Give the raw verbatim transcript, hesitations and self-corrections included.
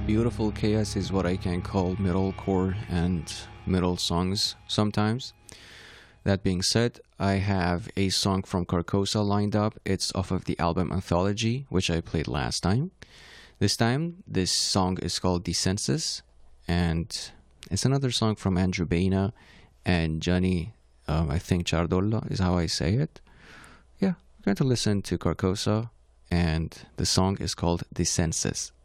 Beautiful Chaos is what I can call metalcore and metal songs sometimes. That being said, I have a song from Carcosa lined up. It's off of the album Anthology, which I played last time. This time, this song is called Descensus, and it's another song from Andrew Baina and Johnny, um, I think Ciardollo is how I say it. Yeah, we're going to listen to Carcosa, and the song is called Descensus.